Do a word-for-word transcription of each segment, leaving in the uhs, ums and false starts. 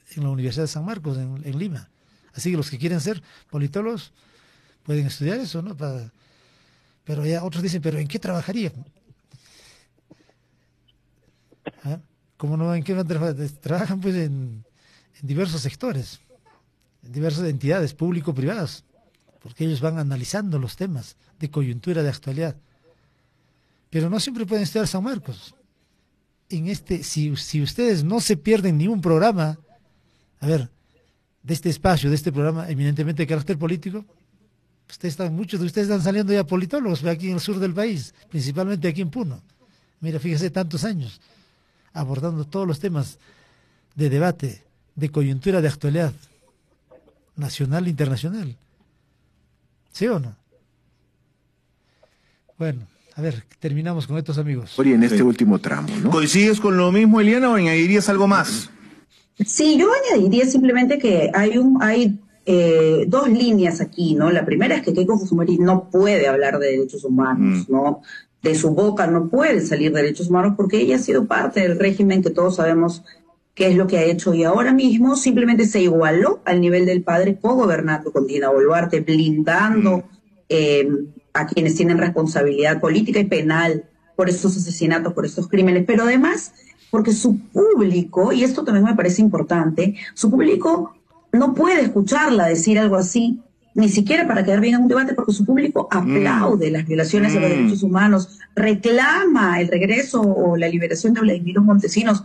en la Universidad de San Marcos, en, en Lima. Así que los que quieren ser politólogos pueden estudiar eso, ¿no? Para, pero ya otros dicen, ¿pero en qué trabajaría? ¿Ah? ¿Cómo no? ¿En qué van a trabajar? Trabajan pues en, en diversos sectores, en diversas entidades público-privadas, porque ellos van analizando los temas de coyuntura, de actualidad. Pero no siempre pueden estudiar San Marcos. En este, si, si ustedes no se pierden ni un programa, a ver, de este espacio, de este programa eminentemente de carácter político, ustedes están, muchos de ustedes están saliendo ya politólogos aquí en el sur del país, principalmente aquí en Puno. Mira, fíjese, tantos años abordando todos los temas de debate, de coyuntura, de actualidad, nacional e internacional. ¿Sí o no? Bueno, a ver, terminamos con estos amigos. Oye, en este sí. último tramo, ¿no? ¿Coincides con lo mismo, Eliana, o añadirías algo más? Sí, yo añadiría simplemente que hay un hay eh, dos líneas aquí, ¿no? La primera es que Keiko Fujimori no puede hablar de derechos humanos, mm. ¿no? De su boca no puede salir derechos humanos porque ella ha sido parte del régimen que todos sabemos qué es lo que ha hecho, y ahora mismo simplemente se igualó al nivel del padre co-gobernando con Dina Boluarte, blindando mm. eh, a quienes tienen responsabilidad política y penal por estos asesinatos, por estos crímenes, pero además porque su público, y esto también me parece importante, su público no puede escucharla decir algo así, ni siquiera para quedar bien en un debate, porque su público aplaude mm. las violaciones mm. de los derechos humanos, reclama el regreso o la liberación de Vladimiro Montesinos,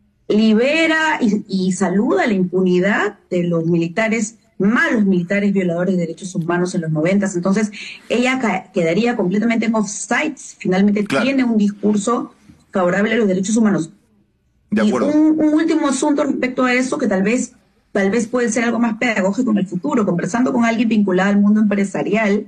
libera y, y saluda la impunidad de los militares, malos militares violadores de derechos humanos en los noventas. Entonces, ella ca quedaría completamente en offsides. Finalmente claro. tiene un discurso favorable a los derechos humanos. De acuerdo. Y un, un último asunto respecto a eso, que tal vez tal vez puede ser algo más pedagógico en el futuro. Conversando con alguien vinculado al mundo empresarial,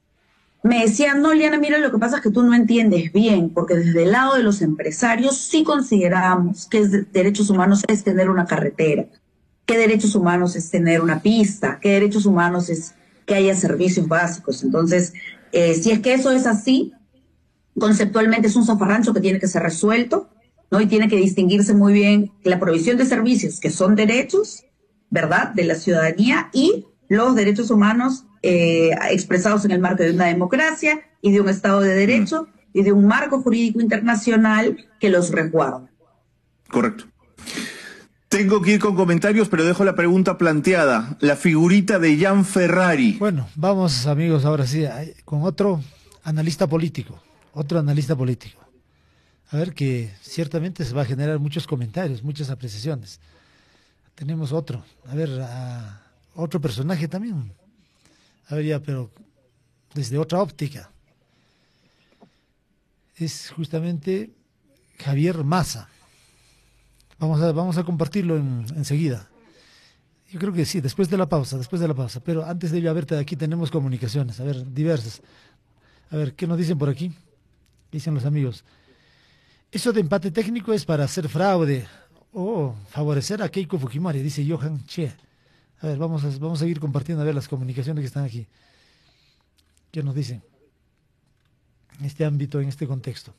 me decía, no, Liana, mira, lo que pasa es que tú no entiendes bien, porque desde el lado de los empresarios sí consideramos que es derechos humanos es tener una carretera, que derechos humanos es tener una pista, que derechos humanos es que haya servicios básicos. Entonces, eh, si es que eso es así, conceptualmente es un zafarrancho que tiene que ser resuelto, ¿no? Y tiene que distinguirse muy bien la provisión de servicios, que son derechos, ¿verdad?, de la ciudadanía, y los derechos humanos eh, expresados en el marco de una democracia y de un Estado de Derecho mm. y de un marco jurídico internacional que los resguarda. Correcto. Tengo que ir con comentarios, pero dejo la pregunta planteada. La figurita de Jan Ferrari. Bueno, vamos, amigos, ahora sí, con otro analista político. Otro analista político. A ver, que ciertamente se va a generar muchos comentarios, muchas apreciaciones. Tenemos otro. A ver, a otro personaje también. A ver, ya, pero desde otra óptica. Es justamente Javier Massa. Vamos a, vamos a compartirlo en, enseguida. Yo creo que sí, después de la pausa, después de la pausa. Pero antes de ello, a ver, aquí tenemos comunicaciones, a ver, diversas. A ver, ¿qué nos dicen por aquí? Dicen los amigos. Eso de empate técnico es para hacer fraude o favorecer a Keiko Fujimori, dice Johan Che. A ver, vamos a, vamos a seguir compartiendo a ver las comunicaciones que están aquí. ¿Qué nos dicen? En este ámbito, en este contexto.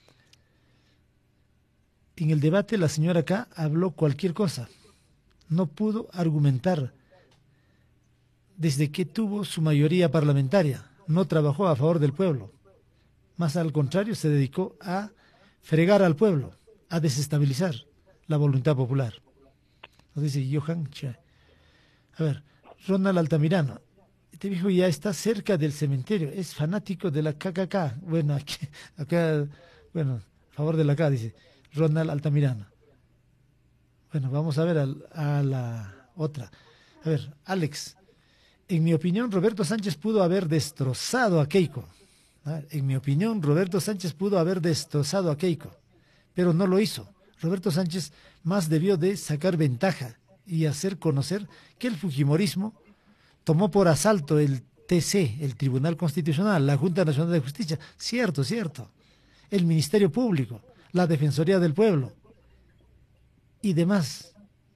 En el debate la señora K habló cualquier cosa. No pudo argumentar. Desde que tuvo su mayoría parlamentaria, no trabajó a favor del pueblo. Más al contrario, se dedicó a fregar al pueblo, a desestabilizar la voluntad popular. Nos dice Johan Che. A ver, Ronald Altamirano. Este viejo ya está cerca del cementerio, es fanático de la K K K. Bueno, aquí, acá, bueno, a favor de la K, dice Ronald Altamirano. Bueno, vamos a ver a, a la otra. A ver, Alex. En mi opinión, Roberto Sánchez pudo haber destrozado a Keiko. En mi opinión, Roberto Sánchez pudo haber destrozado a Keiko, pero no lo hizo. Roberto Sánchez más debió de sacar ventaja y hacer conocer que el fujimorismo tomó por asalto el T C, el Tribunal Constitucional, la Junta Nacional de Justicia. Cierto, cierto. El Ministerio Público, la Defensoría del Pueblo y demás.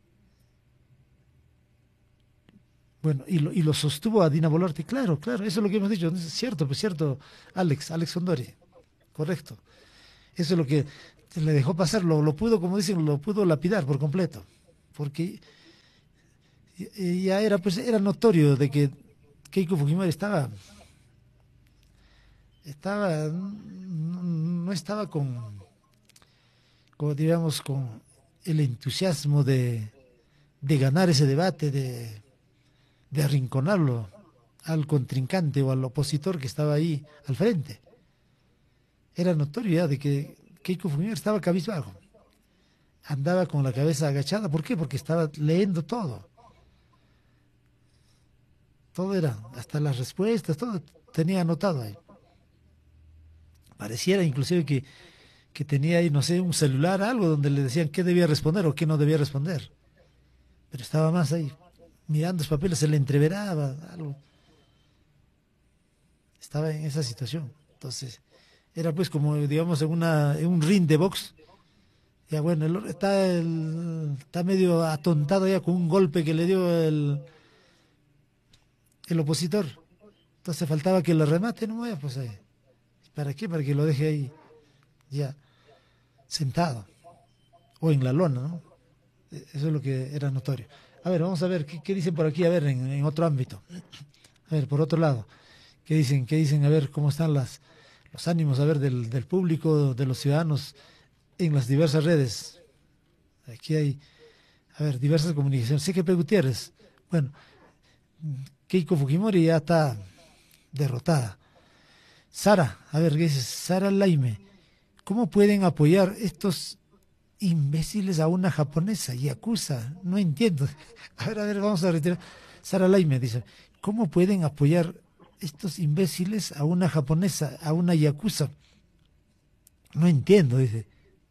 Bueno, y lo, y lo sostuvo a Dina Boluarte. Claro, claro, eso es lo que hemos dicho. Es cierto, pues cierto, Alex, Alex Ondori. Correcto. Eso es lo que le dejó pasar. Lo, lo pudo, como dicen, lo pudo lapidar por completo. Porque y, y ya era, pues, era notorio de que Keiko Fujimori estaba, estaba, no, no estaba con, con, digamos, con el entusiasmo de, de ganar ese debate, de, de arrinconarlo al contrincante o al opositor que estaba ahí al frente. Era notorio ya de que Keiko Fujimori estaba cabizbajo, andaba con la cabeza agachada. ¿Por qué? Porque estaba leyendo todo. Todo era, hasta las respuestas, todo tenía anotado ahí. Pareciera inclusive que, que tenía ahí, no sé, un celular, algo donde le decían qué debía responder o qué no debía responder. Pero estaba más ahí, mirando los papeles, se le entreveraba algo. Estaba en esa situación. Entonces, era pues como, digamos, en, una, en un ring de box. Ya bueno, el, está, el, está medio atontado ya con un golpe que le dio el, el opositor. Entonces faltaba que lo remate, no vaya, pues ahí. ¿Para qué? Para que lo deje ahí ya sentado o en la lona, ¿no? Eso es lo que era notorio. A ver, vamos a ver qué, qué dicen por aquí, a ver, en, en otro ámbito. A ver, por otro lado, qué dicen, qué dicen, a ver cómo están las los ánimos, a ver, del, del público, de los ciudadanos en las diversas redes. Aquí hay, a ver, diversas comunicaciones. Sé que P. Gutiérrez, bueno, Keiko Fujimori ya está derrotada. Sara, a ver, ¿qué dices? Sara Laime, ¿cómo pueden apoyar estos imbéciles a una japonesa? Yakuza, no entiendo. A ver, a ver, vamos a retirar. Sara Laime dice, ¿cómo pueden apoyar estos imbéciles a una japonesa, a una yakuza? No entiendo, dice.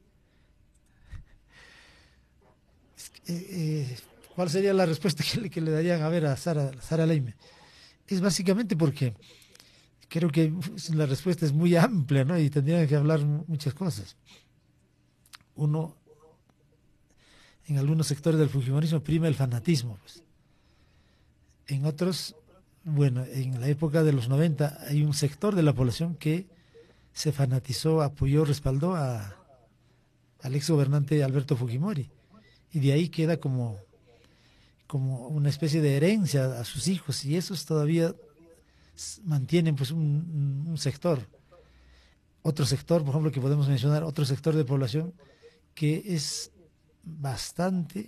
Eh, eh, ¿Cuál sería la respuesta que le, que le darían a ver a Sara, Sara Laime? Es básicamente porque creo que la respuesta es muy amplia, ¿no? Y tendrían que hablar muchas cosas. Uno, en algunos sectores del fujimorismo prima el fanatismo, pues. En otros, bueno, en la época de los noventa hay un sector de la población que se fanatizó, apoyó, respaldó a, al ex gobernante Alberto Fujimori. Y de ahí queda como, como una especie de herencia a sus hijos, y esos todavía mantienen pues un, un sector. Otro sector, por ejemplo, que podemos mencionar, otro sector de población que es bastante,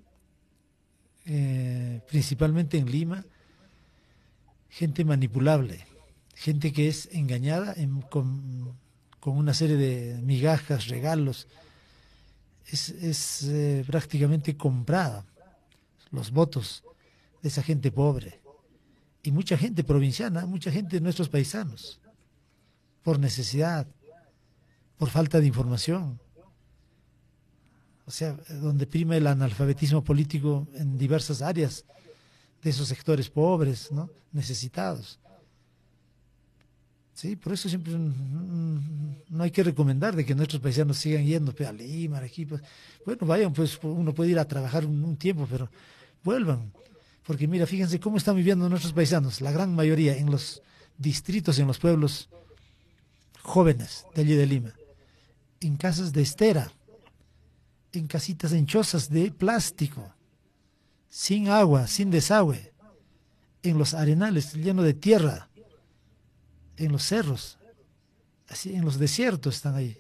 eh, principalmente en Lima, gente manipulable, gente que es engañada en, con, con una serie de migajas, regalos, es, es eh, prácticamente comprada, los votos de esa gente pobre. Y mucha gente provinciana, mucha gente de nuestros paisanos, por necesidad, por falta de información. O sea, donde prima el analfabetismo político en diversas áreas de esos sectores pobres, ¿no? Necesitados. Sí, por eso siempre no hay que recomendar de que nuestros paisanos sigan yendo a Lima, Arequipa. Bueno, vayan, pues uno puede ir a trabajar un, un tiempo, pero vuelvan. Porque mira, fíjense cómo están viviendo nuestros paisanos, la gran mayoría en los distritos, en los pueblos jóvenes de allí de Lima, en casas de estera, en casitas, en chozas de plástico, sin agua, sin desagüe, en los arenales llenos de tierra, en los cerros, así en los desiertos están ahí.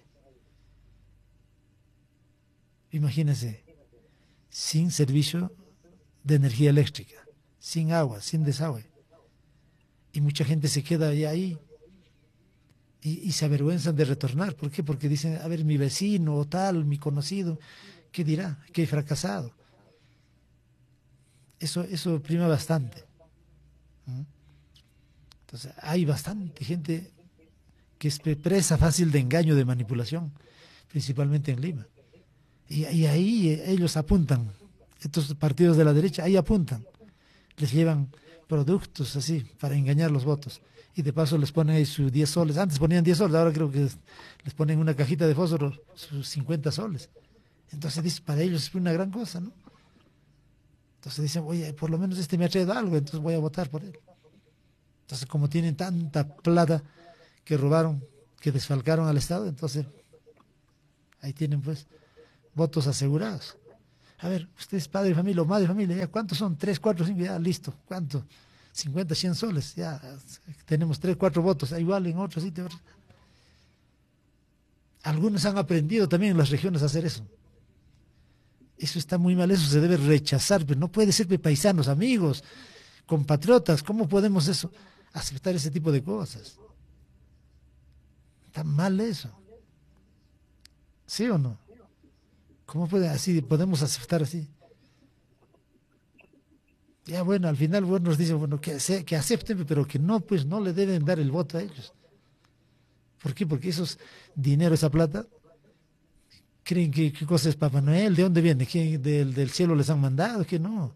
Imagínense, sin servicio de energía eléctrica, sin agua, sin desagüe. Y mucha gente se queda ahí y, y se avergüenzan de retornar. ¿Por qué? Porque dicen, a ver, mi vecino o tal, mi conocido, ¿qué dirá? Que he fracasado. Eso, eso prima bastante. ¿Mm? Entonces, hay bastante gente que es presa fácil de engaño, de manipulación, principalmente en Lima. Y, y ahí ellos apuntan. Estos partidos de la derecha ahí apuntan, les llevan productos así para engañar los votos, y de paso les ponen ahí sus diez soles. Antes ponían diez soles, ahora creo que les ponen una cajita de fósforo sus cincuenta soles. Entonces dice, para ellos es una gran cosa, ¿no? Entonces dicen, oye, por lo menos este me ha traído algo, entonces voy a votar por él. Entonces, como tienen tanta plata que robaron, que desfalcaron al Estado, entonces ahí tienen pues votos asegurados. A ver, usted es padre de familia o madre de familia, ya, ¿cuántos son? Tres, cuatro, cinco, ya, listo. ¿Cuánto? cincuenta, cien soles, ya, tenemos tres, cuatro votos, igual en otros sitios. Algunos han aprendido también en las regiones a hacer eso. Eso está muy mal, eso se debe rechazar, pero no puede ser de paisanos, amigos, compatriotas, ¿cómo podemos eso? Aceptar ese tipo de cosas. Está mal eso. ¿Sí o no? ¿Cómo puede así, podemos aceptar así? Ya bueno, al final bueno, nos dicen, bueno, que, que acepten, pero que no, pues no le deben dar el voto a ellos. ¿Por qué? Porque esos dinero, esa plata, creen que qué cosa es Papá Noel, ¿de dónde viene? ¿Que del, del cielo les han mandado? Que no.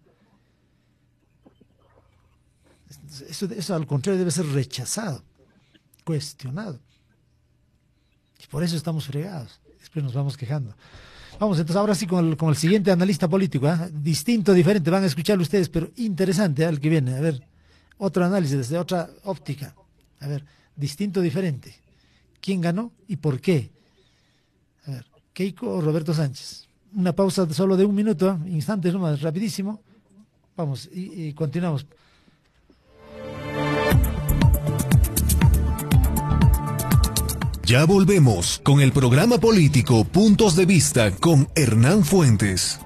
Eso, eso al contrario debe ser rechazado, cuestionado. Y por eso estamos fregados. Después nos vamos quejando. Vamos entonces ahora sí con el, con el siguiente analista político, ¿eh? Distinto, diferente, van a escucharlo ustedes, pero interesante, ¿eh? El que viene. A ver, otro análisis desde otra óptica. A ver, distinto, diferente. ¿Quién ganó y por qué? A ver, Keiko o Roberto Sánchez. Una pausa solo de un minuto, ¿eh? Instantes nomás, rapidísimo. Vamos, y, y continuamos. Ya volvemos con el programa político Puntos de Vista con Hernán Fuentes.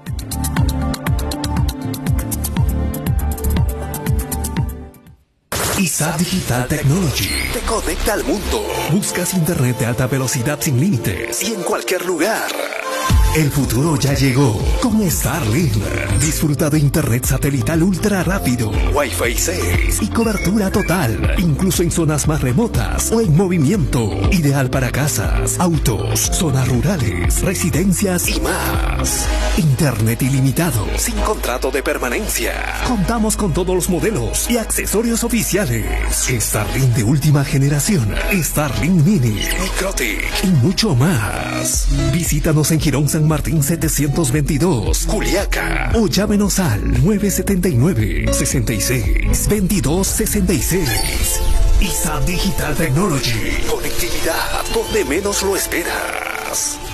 I S A Digital Technology te conecta al mundo. Buscas internet de alta velocidad sin límites y en cualquier lugar. El futuro ya llegó con Starlink. Disfruta de internet satelital ultra rápido, Wi-Fi seis y cobertura total, incluso en zonas más remotas o en movimiento. Ideal para casas, autos, zonas rurales, residencias y más. Internet ilimitado, sin contrato de permanencia. Contamos con todos los modelos y accesorios oficiales. Starlink de última generación, Starlink Mini, Microtik y mucho más. Visítanos en Girón San Martín setecientos veintidós, Juliaca, o llámenos al nueve siete nueve, seis seis, veintidós sesenta y seis. I S A Digital Technology, conectividad donde menos lo esperas.